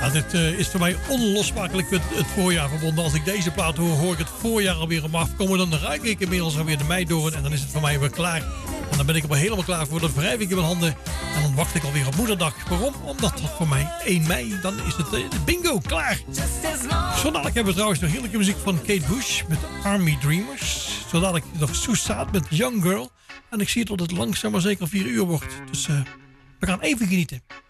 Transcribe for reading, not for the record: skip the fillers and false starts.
Dit is voor mij onlosmakelijk met het voorjaar verbonden. Als ik deze plaat hoor, hoor ik het voorjaar alweer om afkomen. Dan ruik ik inmiddels alweer de mei door. En dan is het voor mij weer klaar. En dan ben ik er helemaal klaar voor. Dan wrijf ik in mijn handen. En dan wacht ik alweer op moederdag. Waarom? Omdat dat voor mij 1 mei. Dan is het bingo klaar. Zo dadelijk hebben we trouwens nog heerlijke muziek van Kate Bush. Met Army Dreamers. Zo dadelijk nog Suicide met Young Girl. En ik zie het tot het langzaam maar zeker 4 uur wordt. Dus we gaan even genieten.